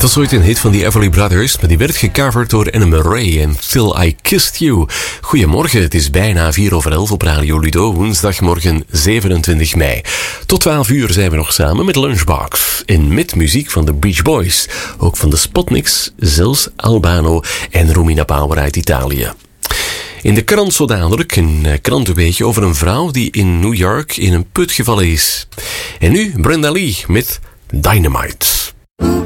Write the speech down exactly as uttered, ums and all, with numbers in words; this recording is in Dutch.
Het was ooit een hit van de Everly Brothers, maar die werd gecoverd door Anna Murray en Till I Kissed You. Goedemorgen, het is bijna vier over elf op Radio Ludo, woensdagmorgen zevenentwintig mei. Tot twaalf uur zijn we nog samen met Lunchbox. En met muziek van de Beach Boys, ook van de Spotniks, zelfs Albano en Romina Power uit Italië. In de krant zo dadelijk een krantenweetje over een vrouw die in New York in een put gevallen is. En nu Brenda Lee met Dynamite.